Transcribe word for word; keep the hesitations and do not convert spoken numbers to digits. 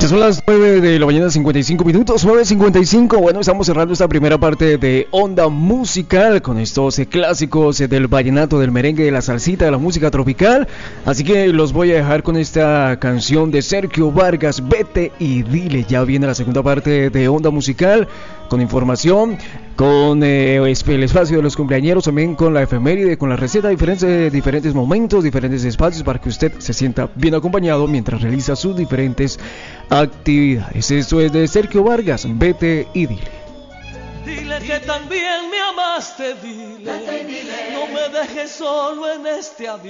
Ya son las nueve de la mañana, cincuenta y cinco minutos, nueve cincuenta y cinco. Bueno, estamos cerrando esta primera parte de Onda Musical con estos eh, clásicos eh, del vallenato, del merengue, de la salsita, de la música tropical. Así que los voy a dejar con esta canción de Sergio Vargas, Vete y Dile. Ya viene la segunda parte de Onda Musical con información, con eh, el espacio de los cumpleañeros, también con la efeméride, con la receta, diferentes, diferentes momentos, diferentes espacios para que usted se sienta bien acompañado mientras realiza sus diferentes actividades. Esto es de Sergio Vargas, Vete y Dile. Dile que también me amaste, dile, no me dejes solo en este avión.